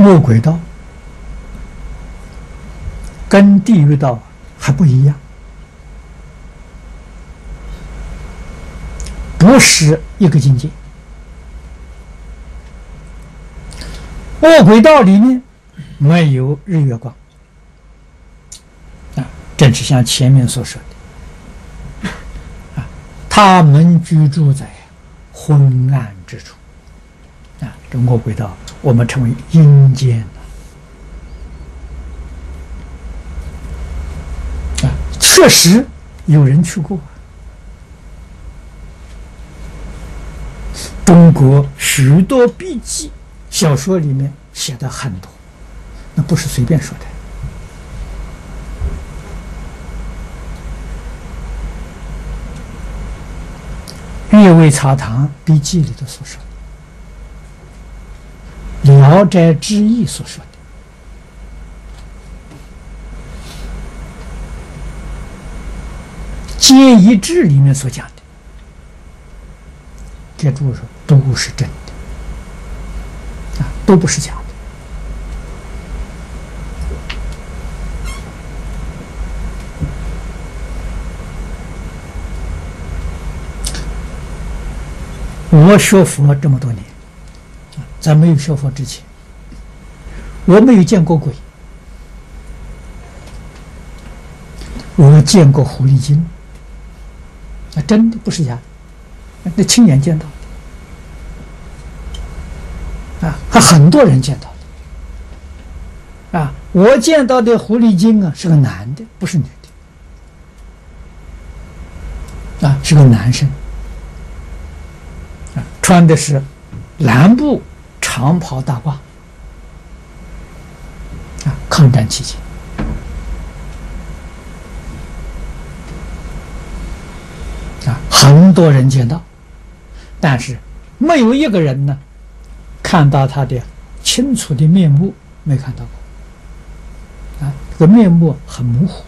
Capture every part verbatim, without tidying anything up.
恶鬼道跟地狱道还不一样，不是一个境界。恶鬼道里面没有日月光啊，正是像前面所说的啊，他们居住在昏暗之处啊，这恶鬼道我们称为阴间啊，确实有人去过。中国许多笔记小说里面写的很多，那不是随便说的。《阅微草堂笔记》里头所说的，《聊斋志异》所说的，《皆一志》里面所讲的，这注说都是真的啊，都不是假的。我学佛这么多年，在没有学佛之前，我没有见过鬼，我见过狐狸精，那真的不是假的，那亲眼见到的啊，还很多人见到的啊。我见到的狐狸精啊是个男的，不是女的啊，是个男生。穿的是蓝布长袍大褂啊，抗战期间啊，很多人见到，但是没有一个人呢看到他的清楚的面目，没看到过啊，这个面目很模糊。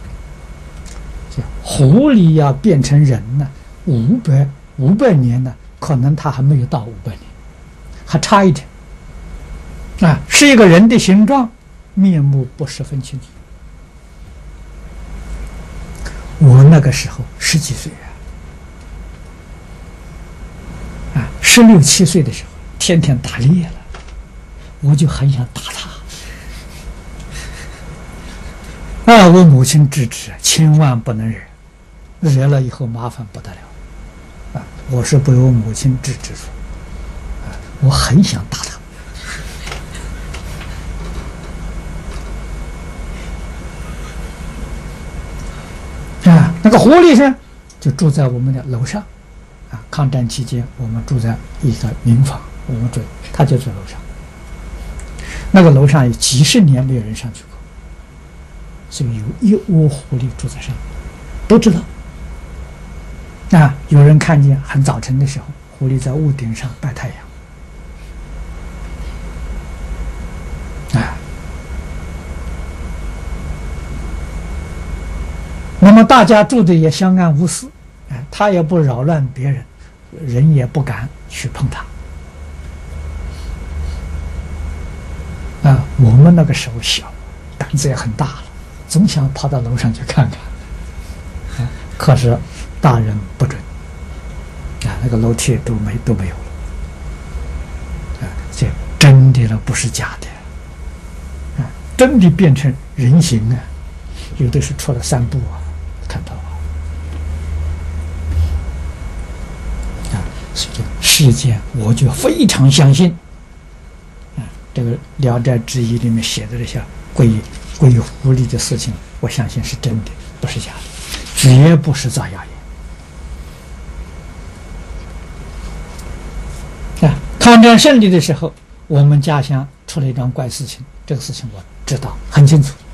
狐狸要变成人呢，五百五百年呢。可能他还没有到五百年，还差一点啊，是一个人的形状，面目不十分清楚。我那个时候十几岁啊，啊，十六七岁的时候，天天打猎了，我就很想打他。啊，我母亲制止，千万不能惹，惹了以后麻烦不得了。啊，我是被我母亲制止住，啊，我很想打他。啊，那个狐狸呢，就住在我们的楼上，啊，抗战期间我们住在一个民房，我们住，他就在楼上。那个楼上有几十年没有人上去过，所以有一窝狐狸住在上面，都知道。啊，有人看见很早晨的时候，狐狸在屋顶上摆太阳。啊，那么大家住的也相安无事，哎，他也不扰乱别人，人也不敢去碰他。啊，我们那个时候小，胆子也很大了，总想跑到楼上去看看。啊，可是大人不准啊，那个楼梯都没都没有了啊，这真的了，不是假的啊，真的变成人形啊，有的是出了三步啊，看到啊，所以这事件我就非常相信啊，这个《聊斋志异》里面写的这些关于关于狐狸的事情，我相信是真的，不是假的，绝不是造谣言。啊，抗战胜利的时候，我们家乡出了一桩怪事情，这个事情我知道很清楚。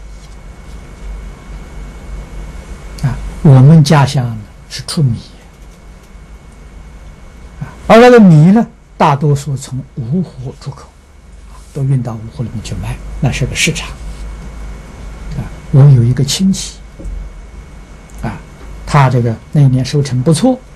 啊，我们家乡呢是出米，啊，而那个米呢，大多数从芜湖出口，都运到芜湖里面去卖，那是个市场。啊，我有一个亲戚，啊，他这个那一年收成不错，